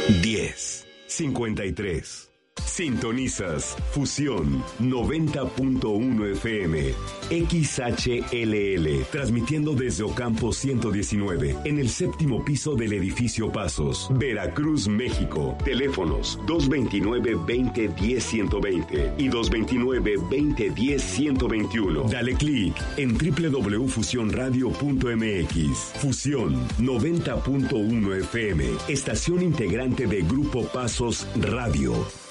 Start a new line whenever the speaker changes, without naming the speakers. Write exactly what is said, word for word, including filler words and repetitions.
diez cincuenta y tres. Sintonizas Fusión noventa punto uno F M, X H L L, transmitiendo desde Ocampo ciento diecinueve, en el séptimo piso del edificio Pasos, Veracruz, México. Teléfonos dos veintinueve, veinte, diez, ciento veinte y dos veintinueve, veinte, diez, ciento veintiuno. Dale clic en doble u doble u doble u punto fusión radio punto m x. Fusión noventa punto uno F M, estación integrante de Grupo Pasos Radio.